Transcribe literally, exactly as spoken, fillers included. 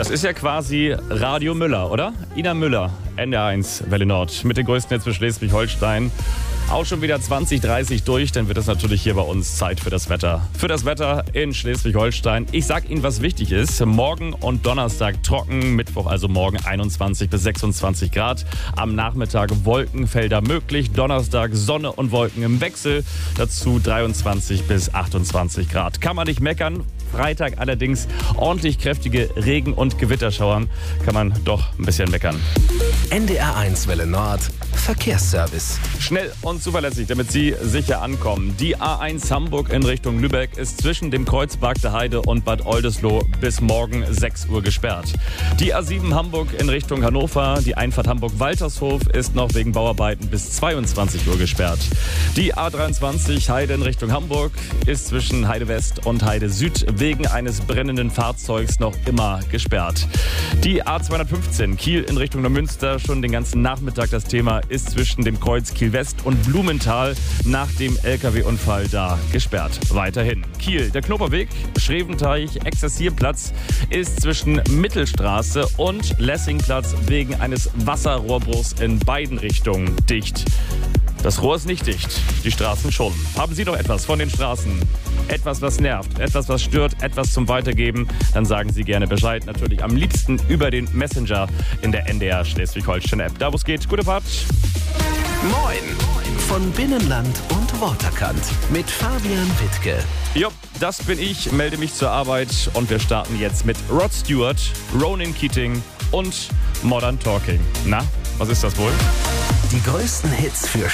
ist ja quasi Radio Müller, oder? Ina Müller, N D R eins, Welle Nord, mit den größten Hits für Schleswig-Holstein. Auch schon wieder zwanzig dreißig durch, dann wird es natürlich hier bei uns Zeit für das Wetter. Für das Wetter in Schleswig-Holstein. Ich sag Ihnen, was wichtig ist. Morgen und Donnerstag trocken, Mittwoch also morgen einundzwanzig bis sechsundzwanzig Grad. Am Nachmittag Wolkenfelder möglich, Donnerstag Sonne und Wolken im Wechsel. Dazu dreiundzwanzig bis achtundzwanzig Grad. Kann man nicht meckern. Freitag allerdings ordentlich kräftige Regen- und Gewitterschauern. Kann man doch ein bisschen meckern. N D R eins Welle Nord Verkehrsservice. Schnell und zuverlässig, damit Sie sicher ankommen. Die A eins Hamburg in Richtung Lübeck ist zwischen dem Kreuz Bargte Heide und Bad Oldesloe bis morgen sechs Uhr gesperrt. Die A sieben Hamburg in Richtung Hannover, die Einfahrt Hamburg-Waltershof ist noch wegen Bauarbeiten bis zweiundzwanzig Uhr gesperrt. Die A dreiundzwanzig Heide in Richtung Hamburg ist zwischen Heide West und Heide Süd wegen eines brennenden Fahrzeugs noch immer gesperrt. Die A zweihundertfünfzehn Kiel in Richtung Neumünster, schon den ganzen Nachmittag das Thema, ist zwischen dem Kreuz Kiel West und Blumenthal nach dem L K W-Unfall da gesperrt. Weiterhin Kiel, der Knoperweg, Schreventeich, Exerzierplatz ist zwischen Mittelstraße und Lessingplatz wegen eines Wasserrohrbruchs in beiden Richtungen dicht. Das Rohr ist nicht dicht, die Straßen schon. Haben Sie noch etwas von den Straßen? Etwas, was nervt, etwas, was stört, etwas zum Weitergeben? Dann sagen Sie gerne Bescheid. Natürlich am liebsten über den Messenger in der N D R Schleswig-Holstein-App. Da, wo es geht, gute Fahrt. Moin von Binnenland und Waterkant mit Fabian Wittke. Jo, das bin ich, melde mich zur Arbeit und wir starten jetzt mit Rod Stewart, Ronan Keating und Modern Talking. Na, was ist das wohl? Die größten Hits für